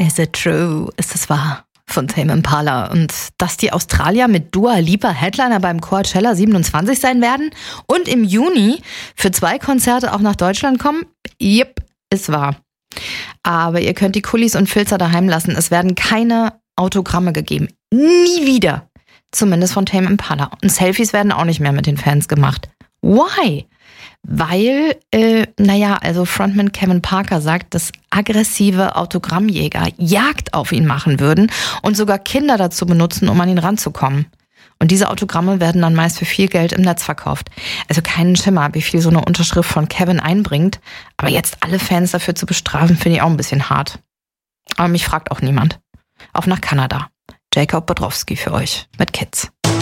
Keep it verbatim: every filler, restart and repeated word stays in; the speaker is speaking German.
Is it true? Ist es wahr? Von Tame Impala. Und dass die Australier mit Dua Lipa Headliner beim Coachella siebenundzwanzig sein werden und im Juni für zwei Konzerte auch nach Deutschland kommen? Jep, ist wahr. Aber ihr könnt die Kulis und Filzer daheim lassen. Es werden keine Autogramme gegeben. Nie wieder. Zumindest von Tame Impala. Und Selfies werden auch nicht mehr mit den Fans gemacht. Why? Weil, äh, naja, also Frontman Kevin Parker sagt, dass aggressive Autogrammjäger Jagd auf ihn machen würden und sogar Kinder dazu benutzen, um an ihn ranzukommen. Und diese Autogramme werden dann meist für viel Geld im Netz verkauft. Also keinen Schimmer, wie viel so eine Unterschrift von Kevin einbringt. Aber jetzt alle Fans dafür zu bestrafen, finde ich auch ein bisschen hart. Aber mich fragt auch niemand. Auf nach Kanada. Jacob Bodrowski für euch mit Kids.